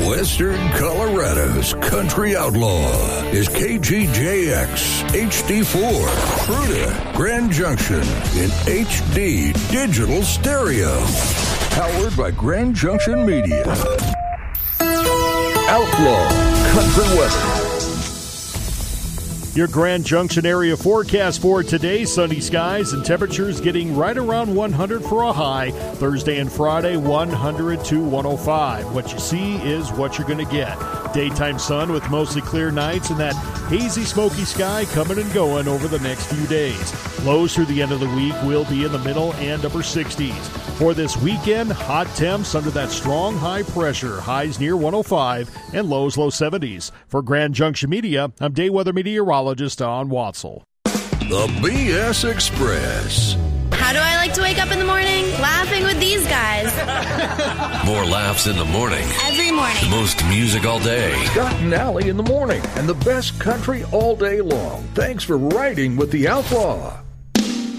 Western Colorado's country outlaw is KGJX HD4, Fruita, Grand Junction in HD digital stereo. Powered by Grand Junction Media. Outlaw Country Weather. Your Grand Junction area forecast for today: sunny skies and temperatures getting right around 100 for a high. Thursday and Friday, 100 to 105. What you see is what you're going to get. Daytime sun with mostly clear nights and that hazy, smoky sky coming and going over the next few days. Lows through the end of the week will be in the middle and upper 60s. For this weekend, hot temps under that strong high pressure. Highs near 105 and lows low 70s. For Grand Junction Media, I'm day weather meteorologist Don Watzel. The BS Express. How do I like to wake up in the morning? Laughing with these guys. More laughs in the morning. Every morning. The most music all day. Scott and Allie in the morning. And the best country all day long. Thanks for riding with the Outlaw.